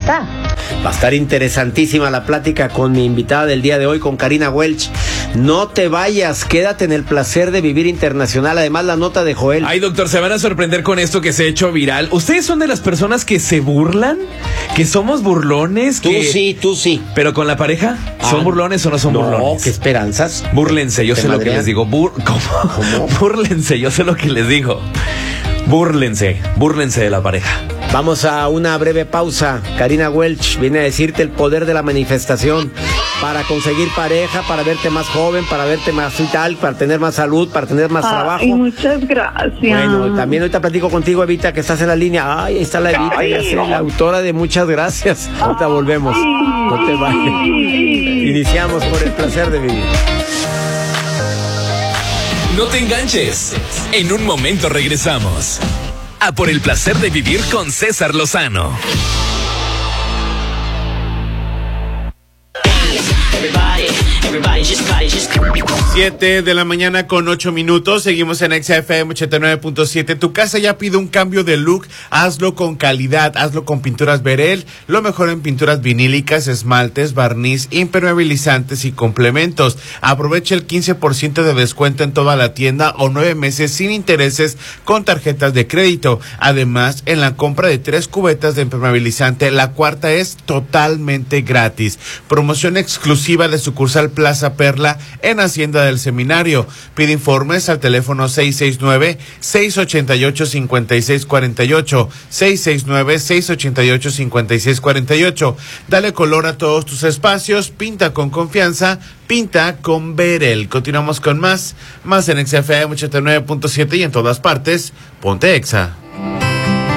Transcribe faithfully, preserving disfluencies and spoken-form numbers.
está. Va a estar interesantísima la plática con mi invitada del día de hoy, con Karina Welch. No te vayas, quédate en el placer de vivir internacional. Además, la nota de Joel. Ay, doctor, se van a sorprender con esto que se ha hecho viral. ¿Ustedes son de las personas que se burlan? ¿Que somos burlones? Tú que... sí, tú sí. ¿Pero con la pareja? ¿Son Ah, burlones o no son no, burlones? No, qué esperanzas. Búrlense, yo ¿Te sé lo madrean? que les digo. Bur... ¿Cómo? ¿Cómo? Búrlense, yo sé lo que les digo. Búrlense, búrlense de la pareja. Vamos a una breve pausa. Karina Welch viene a decirte el poder de la manifestación para conseguir pareja, para verte más joven, para verte más vital, para tener más salud, para tener más Ay, trabajo. muchas gracias. Bueno, también ahorita platico contigo, Evita, que estás en la línea. Ay, ahí está la Evita, Ay, ya sé, no. la autora de Muchas Gracias. Ahorita volvemos. No te vayas. Iniciamos por el placer de vivir. No te enganches. En un momento regresamos. A por el placer de vivir con César Lozano. Siete de la mañana con ocho minutos. Seguimos en X F M ochenta y nueve punto siete. Tu casa ya pide un cambio de look. Hazlo con calidad. Hazlo con Pinturas Verel. Lo mejor en pinturas vinílicas, esmaltes, barniz, impermeabilizantes y complementos. Aprovecha el quince por ciento de descuento en toda la tienda o nueve meses sin intereses con tarjetas de crédito. Además, en la compra de tres cubetas de impermeabilizante, la cuarta es totalmente gratis. Promoción exclusiva de sucursal Plaza Perla en Hacienda del Seminario. Pide informes al teléfono seis seis nueve, seis ocho ocho, cinco seis cuatro ocho, seis seis nueve, seis ocho ocho, cinco seis cuatro ocho. Dale color a todos tus espacios, pinta con confianza, pinta con Verel. Continuamos con más, más en X F M ochenta y nueve punto siete y en todas partes, ponte Exa.